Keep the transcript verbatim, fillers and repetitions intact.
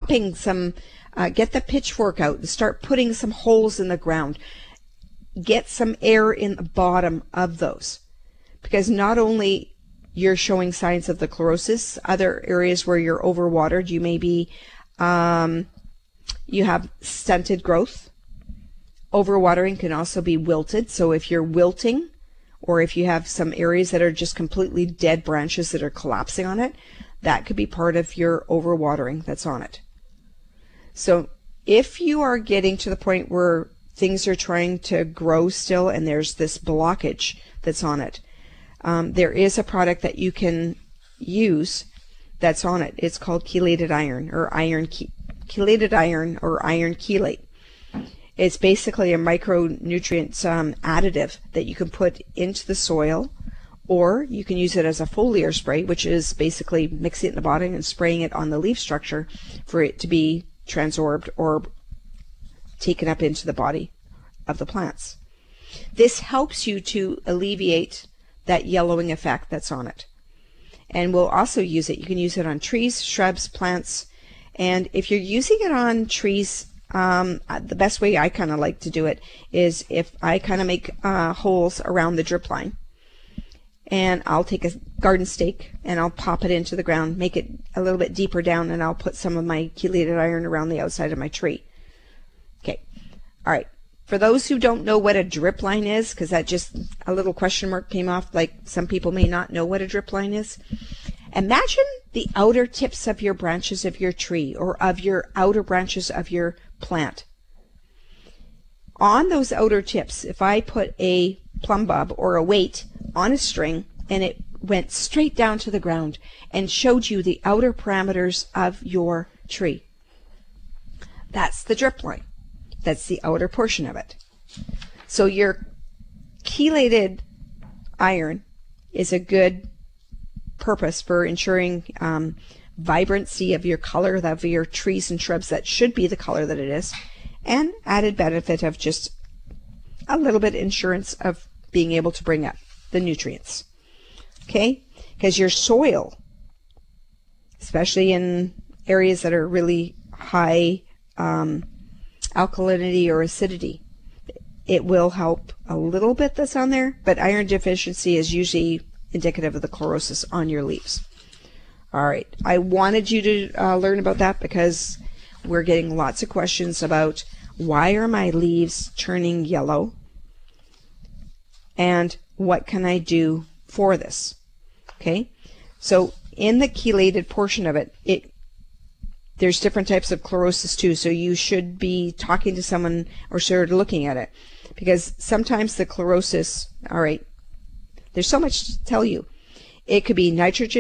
pumping some, uh, get the pitchfork out and start putting some holes in the ground. Get some air in the bottom of those, because not only you're showing signs of the chlorosis, other areas where you're overwatered, you may be, um, you have stunted growth. Overwatering can also be wilted. So if you're wilting, or if you have some areas that are just completely dead branches that are collapsing on it, that could be part of your overwatering that's on it. So if you are getting to the point where things are trying to grow still and there's this blockage that's on it, um, there is a product that you can use that's on it. It's called chelated iron, or iron che chelated iron or iron chelate. It's basically a micronutrient um, additive that you can put into the soil, or you can use it as a foliar spray, which is basically mixing it in the bottom and spraying it on the leaf structure for it to be transorbed or taken up into the body of the plants. This helps you to alleviate that yellowing effect that's on it. And we'll also use it, you can use it on trees, shrubs, plants, and if you're using it on trees, um, the best way I kind of like to do it is if I kind of make uh, holes around the drip line, and I'll take a garden stake and I'll pop it into the ground, make it a little bit deeper down, and I'll put some of my chelated iron around the outside of my tree. Okay, all right. For those who don't know what a drip line is, because that just a little question mark came off, like some people may not know what a drip line is. Imagine the outer tips of your branches of your tree, or of your outer branches of your plant. On those outer tips, if I put a plumb bob or a weight on a string and it went straight down to the ground and showed you the outer parameters of your tree, that's the drip line. That's the outer portion of it. So your chelated iron is a good purpose for ensuring um, vibrancy of your color of your trees and shrubs that should be the color that it is, and added benefit of just a little bit insurance of being able to bring up the nutrients. Okay? Because your soil, especially in areas that are really high um, alkalinity or acidity, it will help a little bit that's on there, but iron deficiency is usually indicative of the chlorosis on your leaves. All right, I wanted you to uh, learn about that because we're getting lots of questions about why are my leaves turning yellow and what can I do for this. Okay, so in the chelated portion of it, it there's different types of chlorosis too, so you should be talking to someone or sort of looking at it, because sometimes the chlorosis, all right, there's so much to tell you. It could be nitrogen